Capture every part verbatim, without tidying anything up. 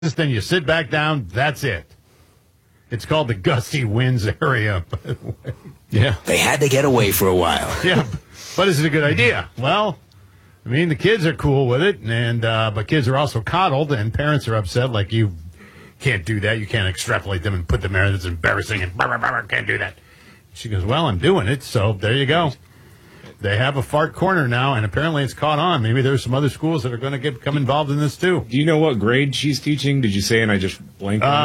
then you sit back down. That's it. It's called the gusty winds area, by the way. Yeah. They had to get away for a while. Yeah, but is it a good idea? Well, I mean, the kids are cool with it, and uh, but kids are also coddled, and parents are upset. Like, you can't do that. You can't extrapolate them and put them there. That's embarrassing, and blah, blah, blah, can't do that. She goes, well, I'm doing it, so there you go. They have a fart corner now, and apparently it's caught on. Maybe there's some other schools that are going to get become involved in this, too. Do you know what grade she's teaching? Did you say, and I just blanked on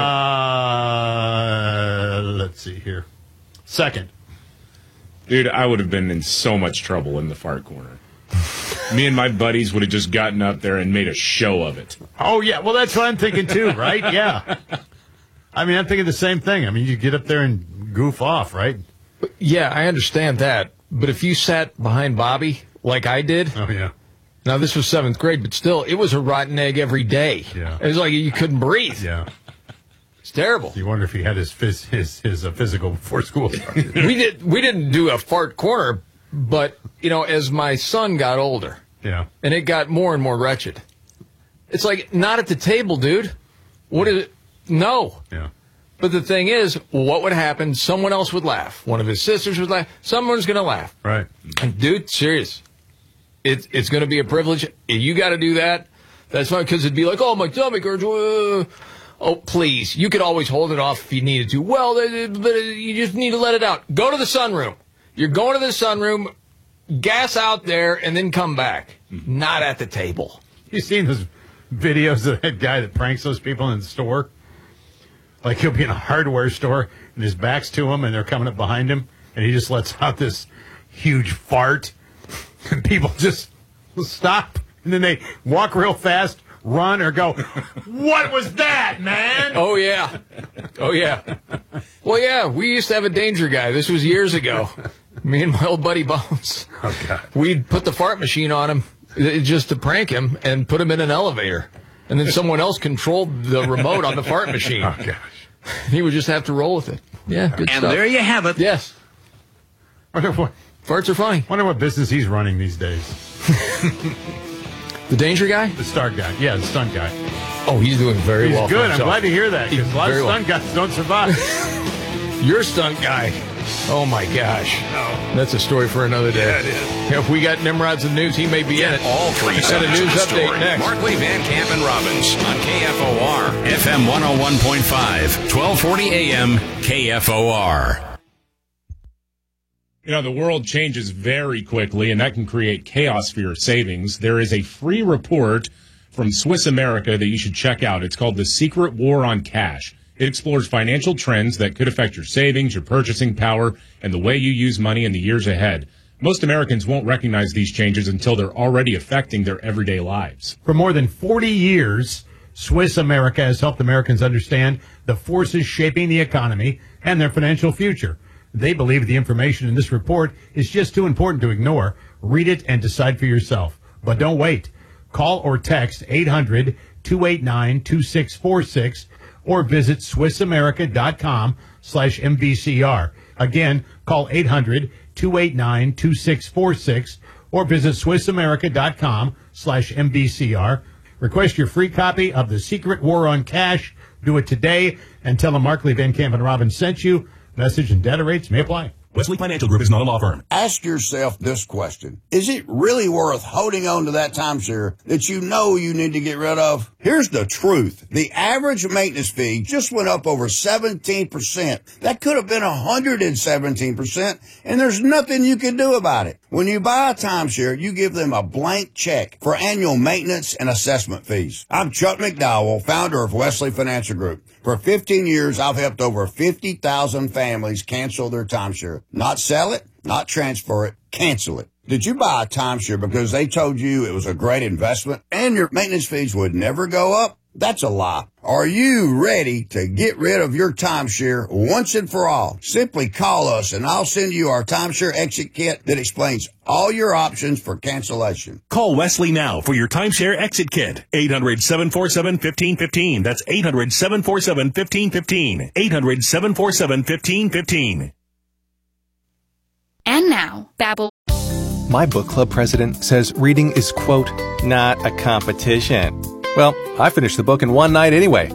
uh, it? Let's see here. Second. Dude, I would have been in so much trouble in the fart corner. Me and my buddies would have just gotten up there and made a show of it. Oh, yeah. Well, that's what I'm thinking, too, right? Yeah. I mean, I'm thinking the same thing. I mean, you get up there and goof off, right? Yeah, I understand that. But if you sat behind Bobby like I did, oh yeah. Now this was seventh grade, but still, it was a rotten egg every day. Yeah, it was like you couldn't breathe. Yeah, it's terrible. You wonder if he had his phys- his his uh, physical before school started. we did we didn't do a fart corner, but you know, as my son got older, yeah, and it got more and more wretched. It's like, not at the table, dude. What is it? No. Yeah. But the thing is, what would happen? Someone else would laugh. One of his sisters would laugh. Someone's going to laugh. Right. And dude, serious. It's it's going to be a privilege. You got to do that. That's fine, because it'd be like, oh, my stomach hurts. Uh, oh, please. You could always hold it off if you needed to. Well, but you just need to let it out. Go to the sunroom. You're going to the sunroom, gas out there, and then come back. Mm-hmm. Not at the table. You seen those videos of that guy that pranks those people in the store? Like, he'll be in a hardware store, and his back's to him, and they're coming up behind him, and he just lets out this huge fart, and people just stop, and then they walk real fast, run, or go, what was that, man? Oh, yeah. Oh, yeah. Well, yeah, we used to have a danger guy. This was years ago. Me and my old buddy Bones. Oh, God. We'd put the fart machine on him just to prank him and put him in an elevator. And then someone else controlled the remote on the fart machine. Oh, gosh. He would just have to roll with it. Yeah, good and stuff. there you have it. Yes. Wonder what, Farts are funny. Wonder what business he's running these days. The danger guy? The star guy. Yeah, the stunt guy. Oh, he's doing very he's well. He's good. I'm himself. glad to hear that, because a lot of stunt well. guys don't survive. Your stunt guy. Oh, my gosh. Oh. That's a story for another day. Yeah, it is. Yeah, if we got Nimrod's in news, he may be Get in it. all three sides a news of the update story. next. Markley, Van Camp, and Robbins on K F O R. F M one oh one point five, twelve forty A M, K F O R. You know, the world changes very quickly, and that can create chaos for your savings. There is a free report from Swiss America that you should check out. It's called The Secret War on Cash. It explores financial trends that could affect your savings, your purchasing power, and the way you use money in the years ahead. Most Americans won't recognize these changes until they're already affecting their everyday lives. For more than forty years, Swiss America has helped Americans understand the forces shaping the economy and their financial future. They believe the information in this report is just too important to ignore. Read it and decide for yourself. But don't wait. Call or text eight hundred, two eight nine, two six four six or visit SwissAmerica.com slash MVCR. Again, call eight hundred, two eight nine, two six four six or visit SwissAmerica.com slash MVCR. Request your free copy of The Secret War on Cash. Do it today and tell them Markley, Van Camp, and Robbins sent you. Message and data rates may apply. Wesley Financial Group is not a law firm. Ask yourself this question. Is it really worth holding on to that timeshare that you know you need to get rid of? Here's the truth. The average maintenance fee just went up over seventeen percent. That could have been one hundred seventeen percent, and there's nothing you can do about it. When you buy a timeshare, you give them a blank check for annual maintenance and assessment fees. I'm Chuck McDowell, founder of Wesley Financial Group. For fifteen years, I've helped over fifty thousand families cancel their timeshare. Not sell it, not transfer it, cancel it. Did you buy a timeshare because they told you it was a great investment and your maintenance fees would never go up? That's a lie. Are you ready to get rid of your timeshare once and for all? Simply call us and I'll send you our timeshare exit kit that explains all your options for cancellation. Call Wesley now for your timeshare exit kit. eight hundred, seven four seven, one five one five. That's eight hundred, seven four seven, one five one five. eight hundred, seven four seven, one five one five. And now, Babbel. My book club president says reading is, quote, not a competition. Well, I finished the book in one night anyway.